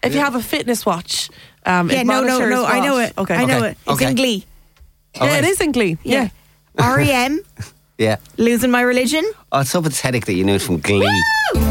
If you have a fitness watch, no, I know it. Okay. I know it. It's in Glee. Yeah, it is in Glee. Yeah. REM. Yeah. Losing My Religion. Oh, it's so pathetic that you knew it from Glee. Woo!